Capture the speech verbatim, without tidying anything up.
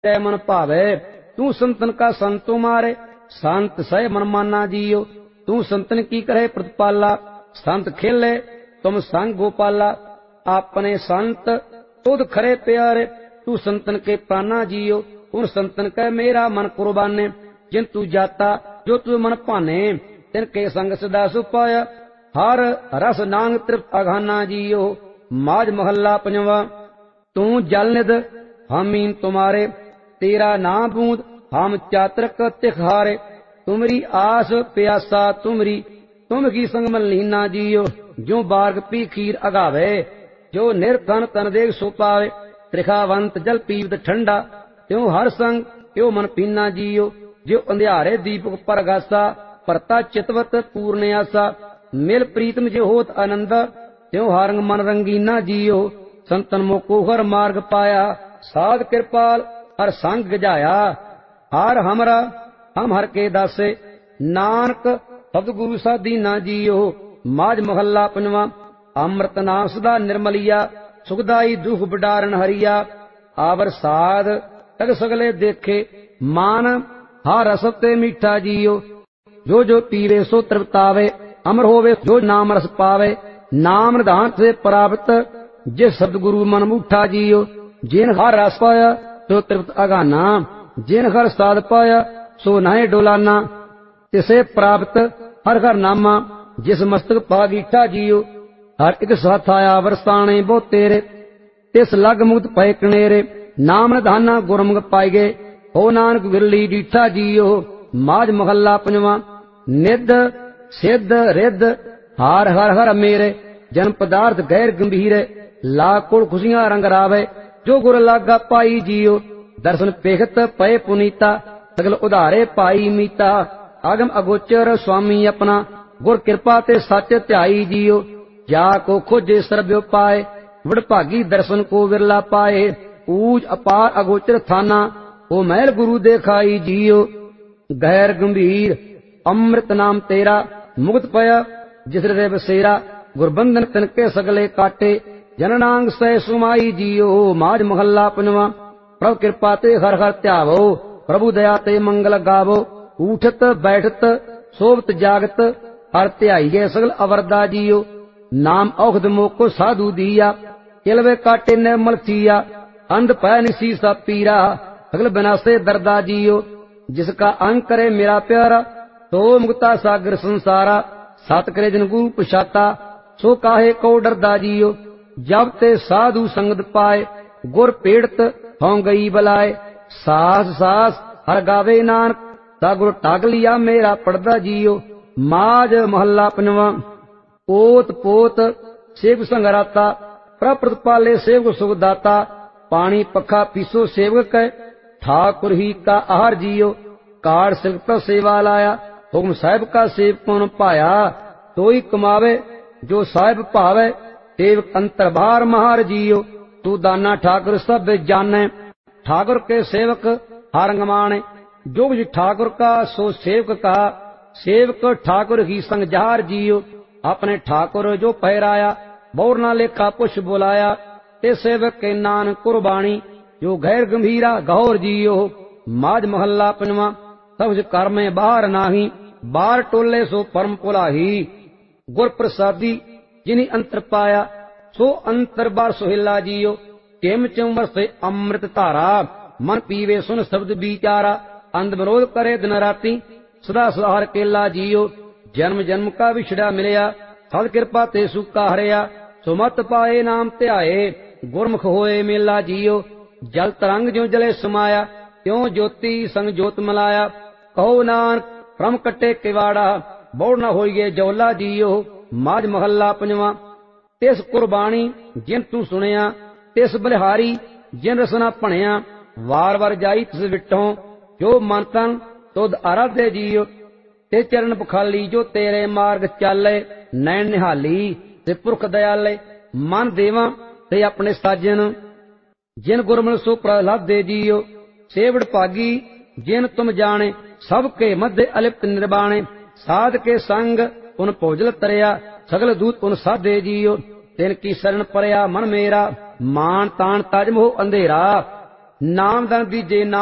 मन भावे। तू संतन का संत तुम्हारे संत सह मन माना जियो। तू संतन की करे प्रतिपाला संत खेले तुम संग गोपाला। अपने संत तुद खरे प्यारे तू संतन के प्राणा जियो। उन संतन के मेरा मन कुर्बाने जिन तू जाता जो तू मन भाने तिनके संग सदा सुपाया। हर रस नांग तृप्त अघाना जियो। माज महला पंजवा। तू जल निध हम मीन तुम्हारे तेरा नाम बूंद हम चातरक तिखारे। तुमरी आस प्यासा तुमरी तुम की संग मलीना जियो। जो बार्ग पी खीर अगावे जो निर्धन तन देख सो पावे। त्रिखावंत जल पीवत ठंडा त्यों हर संग त्यो मन पीना जियो। जो अंधियारे दीपक परगासा परता चितवत पूर्ण आसा। मिल प्रीतम जो होत आनंद त्यों हारंग मन रंगीना जियो। संतन मोको हर मार्ग पाया साध कृपाल हर संग गजाया। हार हमरा हम हर के दासे नानक सतगुरु सा दीना जियो। माज महला पंजवा। अमृत नाम सदा निर्मलिया सुखदाई दुख बिडारन हरिया। आवर साध तग सगले देखे मान हा रस ते मीठा जियो। जो जो पीवे सो तृप्तावे अमर होवे जो नाम रस पावे। नाम निधान से प्राप्त जिस सतगुरु मन मुठा जियो। जिन हर रस पाया सो तृप्त अगाना जिन हर साध पाया सो नाहे डोलाना। तिसे प्राप्त हर हर नामा जिस मस्तक पागीठा जियो। हर एक साथ आया वरसाने बो तेरे तिस लग मुक्त पय कनेरे। नाम निधाना गुरमुख पाई गए हो नानक विरली डीठा जियो। माज महला पंजवा। निध सिद्ध रिद्ध हार हर हर मेरे जन पदार्थ गैर गंभीर। लाख कोड़ खुशियां रंग रावे जो गुर लागा पाई जियो। दर्शन पेखत पय पुनीता सगल उधारे पाई मीता। आगम अगोचर स्वामी अपना गुर कृपा ते सच ध्याई जियो। जा को खोजे सर्ब्यो पाए वडभागी दर्शन को विरला पाए। ऊज अपार अगोचर थाना ओ महल गुरु देखाई जियो। गैर गंभीर अमृत नाम तेरा मुक्त पया जिस हृदय बसेरा। गुरबंधन तिनके सगले काटे जननांग सह सुमाई जियो। माज महला पंजवा। प्रभु कृपा ते हर हर ध्यावो प्रभु दया ते मंगल गावो। उठत बैठत सोवत जागत हर ध्याईए सगल अवरदा जियो। नाम औखद मोको साधु दिया किलवे काटे निर्मल थिया। अंध पै निसी सा पीरा सगल बिनासे दरदा जियो। जिसका अंग करे मेरा प्यारा तो मुक्ता सागर संसारा। सत करे जिन गुरु पछाता सो काहे को डरदा जियो। जब ते साधु संगत पाए गुर पेड़त हों गई बलाए। सास सास हर गावे नानक ता गुर टाग लिया मेरा पड़दा जियो। माज महला पंजवा। पोत पोत सेवक संगराता प्रभ प्रतिपाले सेवक सुख दाता। पानी पखा पीसो सेवक ठाकुर ही का आहार जियो। कार सिलक सेवा लाया हुक्म साहिब का सेवक कौन पाया। तोई कमावे जो साहिब भावे सेवक अंतर बाहर महार जियो। तू दाना ठाकुर सब जाने ठाकुर के सेवक हारंग माने। जो कुछ ठाकुर का सो सेवक का सेवक ठाकुर ही संग जार जियो। अपने ठाकुर जो पहराया बोर ना लेखा पुष बुलाया। ते सेवक के नान कुर्बानी जो गैर गंभीरा गौर जियो। माज महला पंजवा। सब कर्म बाहर नाही बार टोले सो परम पुलाही। गुर प्रसादी जिनी अंतर पाया सो अंतर बार सुहेला जियो। किम चम वरसे अमृत धारा मन पीवे सुन शब्द विचारा। अंध विरोध करे दिन राती सदा सदाहर केला जियो। जन्म जन्म का विछड़ा मिलया सद कृपा ते सुका हरिया। सुमत पाए नाम ध्याए गुरमुख होए मेला जियो। जल तरंग जो जले समाया त्यों ज्योति संग जोत मिलाया। कहो नानक भ्रम कटे किवाड़ा बोड़ न होइए जौला जियो। माज महला पंजवा। तिस कुर्बानी जिन तू सुनिया तिस बलिहारी जिन रसना भणिया। वार वार जाई तिस विटों जो मन तन तुद आराधे जियो। ते चरण पखाली जो तेरे मार्ग चाले। नैन निहाली ते पुरख दयाले मन देवा ते अपने साजन। जिन गुरमल सो प्रहलाद दे जियो। सेवड़ भागी जिन तुम जाने सबके मध्य अलिप्त निर्वाणे। साध के संग उन भोजल तरया सगल दूत उन साधे जियो। तिन की शरण परया मन मेरा मान तान तज मोह अंधेरा। ਨਾਮ ਦਨ ਦੀਜੇ